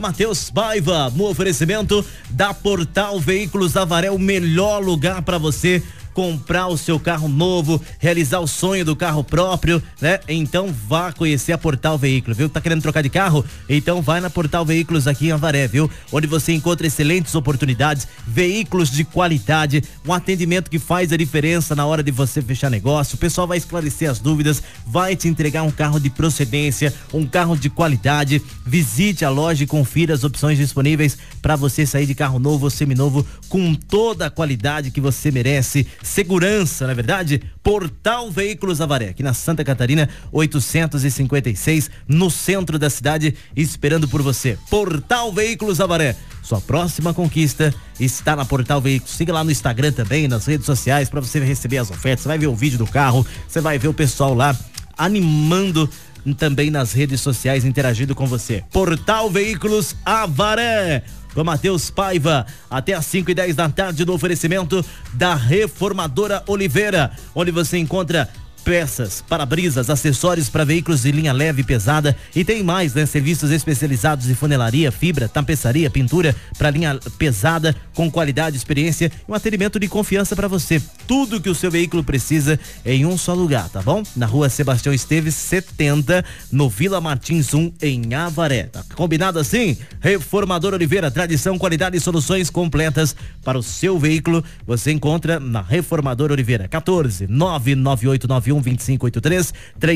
Matheus Paiva, no oferecimento da Portal Veículos Avaré, o melhor lugar para você comprar o seu carro novo, realizar o sonho do carro próprio, né? Então vá conhecer a Portal Veículos, viu? Tá querendo trocar de carro? Então vai na Portal Veículos aqui em Avaré, viu? Onde você encontra excelentes oportunidades, veículos de qualidade, um atendimento que faz a diferença na hora de você fechar negócio. O pessoal vai esclarecer as dúvidas, vai te entregar um carro de procedência, um carro de qualidade. Visite a loja e confira as opções disponíveis para você sair de carro novo ou seminovo com toda a qualidade que você merece. Segurança, não é verdade? Portal Veículos Avaré, aqui na Santa Catarina, 856, no centro da cidade, esperando por você. Portal Veículos Avaré, sua próxima conquista está na Portal Veículos. Siga lá no Instagram também, nas redes sociais, para você receber as ofertas. Você vai ver o vídeo do carro, você vai ver o pessoal lá animando também nas redes sociais, interagindo com você. Portal Veículos Avaré, com Matheus Paiva, até às 5h10 da tarde, no oferecimento da Reformadora Oliveira, onde você encontra peças, para-brisas, acessórios para veículos de linha leve e pesada, e tem mais, né? Serviços especializados em funilaria, fibra, tapeçaria, pintura para linha pesada, com qualidade, experiência e um atendimento de confiança para você. Tudo que o seu veículo precisa em um só lugar, tá bom? Na rua Sebastião Esteves 70, no Vila Martins 1, em Avaré. Tá combinado assim? Reformador Oliveira, tradição, qualidade e soluções completas para o seu veículo. Você encontra na Reformador Oliveira. 14-99891-2583,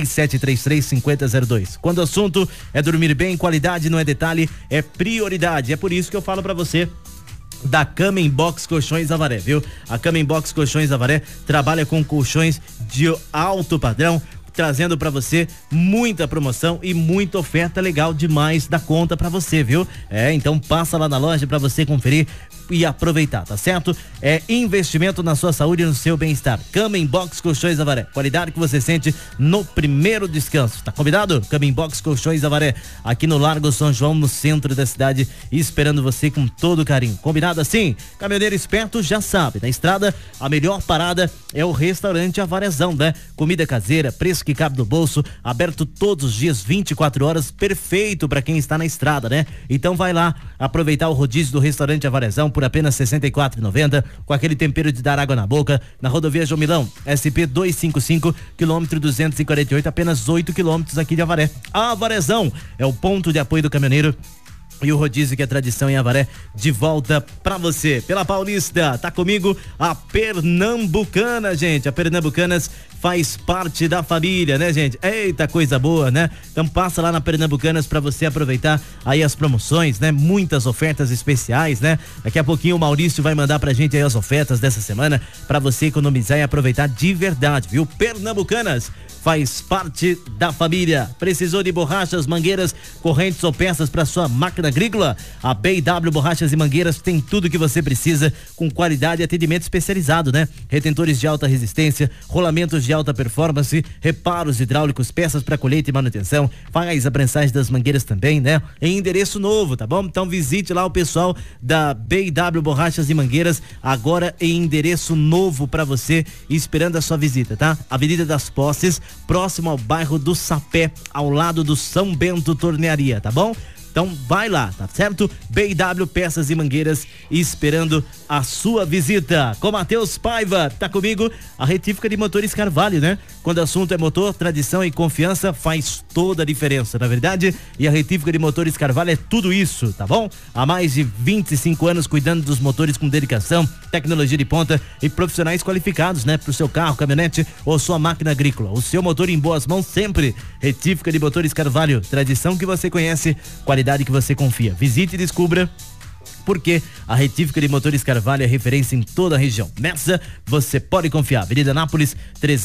3733-5002. Quando o assunto é dormir bem, qualidade não é detalhe, é prioridade. É por isso que eu falo para você da Cama em Box Colchões Avaré, viu? A Cama em Box Colchões Avaré trabalha com colchões de alto padrão, trazendo para você muita promoção e muita oferta legal demais da conta para você, viu? Então passa lá na loja para você conferir e aproveitar, tá certo? É investimento na sua saúde e no seu bem-estar. Cama em Box Colchões Avaré, qualidade que você sente no primeiro descanso, tá combinado? Cama em Box Colchões Avaré, aqui no Largo São João, no centro da cidade, esperando você com todo carinho. Combinado assim? Caminhoneiro esperto já sabe, na estrada a melhor parada é o restaurante Avarezão, né? Comida caseira, preço que cabe no bolso, aberto todos os dias, 24 horas, perfeito para quem está na estrada, né? Então vai lá aproveitar o rodízio do restaurante Avarezão por apenas R$ 64,90, com aquele tempero de dar água na boca, na rodovia João Milão, SP 255, quilômetro 248, apenas 8 quilômetros aqui de Avaré. Avarezão é o ponto de apoio do caminhoneiro e o rodízio que é tradição em Avaré, de volta pra você. Pela Paulista, tá comigo a Pernambucana, gente. A Pernambucanas faz parte da família, né, gente? Eita, coisa boa, né? Então passa lá na Pernambucanas pra você aproveitar aí as promoções, né? Muitas ofertas especiais, né? Daqui a pouquinho o Maurício vai mandar pra gente aí as ofertas dessa semana pra você economizar e aproveitar de verdade, viu? Pernambucanas faz parte da família. Precisou de borrachas, mangueiras, correntes ou peças para sua máquina agrícola? A B&W Borrachas e Mangueiras tem tudo que você precisa, com qualidade e atendimento especializado, né? Retentores de alta resistência, rolamentos de alta performance, reparos hidráulicos, peças para colheita e manutenção, faz a prensagem das mangueiras também, né? Em endereço novo, tá bom? Então visite lá o pessoal da B&W Borrachas e Mangueiras, agora em endereço novo para você, esperando a sua visita, tá? Avenida das Posses, próximo ao bairro do Sapé, ao lado do São Bento Tornearia, tá bom? Então vai lá, tá certo? B&W Peças e Mangueiras, esperando a sua visita. Com Matheus Paiva, tá comigo a retífica de motores Carvalho, né? Quando o assunto é motor, tradição e confiança faz toda a diferença, na verdade? E a retífica de motores Carvalho é tudo isso, tá bom? Há mais de 25 anos cuidando dos motores com dedicação, tecnologia de ponta e profissionais qualificados, né? Pro seu carro, caminhonete ou sua máquina agrícola. O seu motor em boas mãos sempre. Retífica de motores Carvalho, tradição que você conhece, qualidade que você confia. Visite e descubra porque a retífica de motores Carvalho é referência em toda a região. Nessa, você pode confiar. Avenida Nápoles,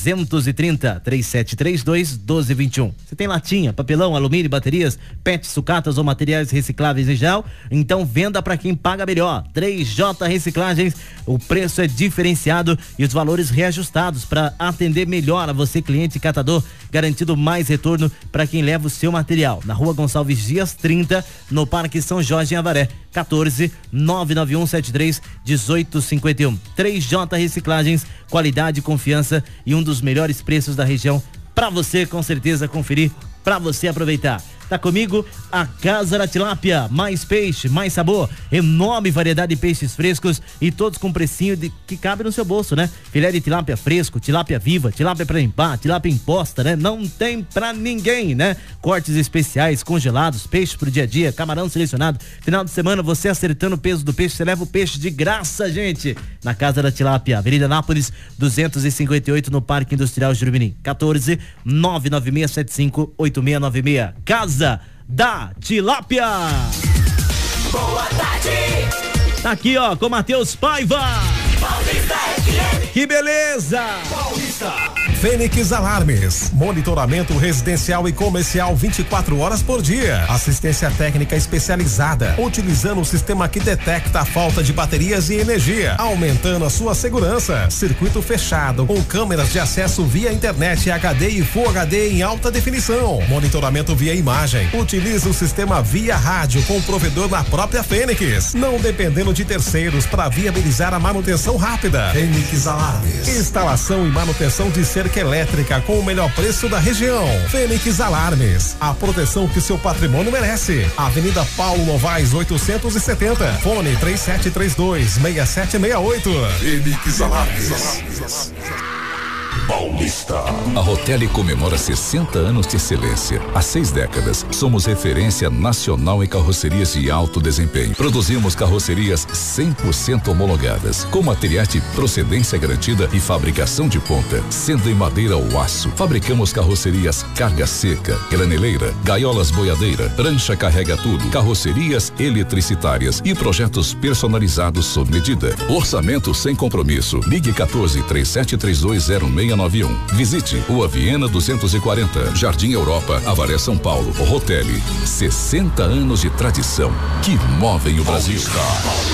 330, 3732, 1221. Você tem latinha, papelão, alumínio, baterias, PET, sucatas ou materiais recicláveis em geral? Então venda para quem paga melhor. 3J Reciclagens, o preço é diferenciado e os valores reajustados para atender melhor a você, cliente e catador, garantindo mais retorno para quem leva o seu material. Na Rua Gonçalves Dias 30, no Parque São Jorge em Avaré. 14-99173-1851. 3J Reciclagens, qualidade, confiança e um dos melhores preços da região para você com certeza conferir, para você aproveitar. Tá comigo? A Casa da Tilápia, mais peixe, mais sabor, enorme variedade de peixes frescos e todos com precinho que cabe no seu bolso, né? Filé de tilápia fresco, tilápia viva, tilápia pra limpar, tilápia imposta, né? Não tem pra ninguém, né? Cortes especiais, congelados, peixes pro dia a dia, camarão selecionado. Final de semana, você acertando o peso do peixe, você leva o peixe de graça, gente. Na Casa da Tilápia, Avenida Nápoles, 258, no Parque Industrial Jurumirim. 14-99675-8696. Casa da Tilápia. Boa tarde. Tá aqui, ó, com Matheus Paiva. Paulista FM. Que beleza! Paulista. Fênix Alarmes, monitoramento residencial e comercial 24 horas por dia. Assistência técnica especializada, utilizando o sistema que detecta a falta de baterias e energia, aumentando a sua segurança. Circuito fechado, com câmeras de acesso via internet HD e Full HD em alta definição. Monitoramento via imagem. Utiliza o sistema via rádio com o provedor na própria Fênix, não dependendo de terceiros para viabilizar a manutenção rápida. Fênix Alarmes. Instalação e manutenção de cerca elétrica com o melhor preço da região. Fênix Alarmes, a proteção que seu patrimônio merece. Avenida Paulo Novaes 870, fone 3732-6768. Fênix Alarmes. Paulista. A Rotelli comemora 60 anos de excelência. Há 6 décadas, somos referência nacional em carrocerias de alto desempenho. Produzimos carrocerias 100% homologadas, com materiais de procedência garantida e fabricação de ponta, sendo em madeira ou aço. Fabricamos carrocerias carga seca, graneleira, gaiolas boiadeira, prancha carrega tudo, carrocerias eletricitárias e projetos personalizados sob medida. Orçamento sem compromisso. Ligue 14-3732-0691. Visite Rua Viena 240, Jardim Europa, Avaré, São Paulo. Rotelli, 60 anos de tradição que movem o Brasil.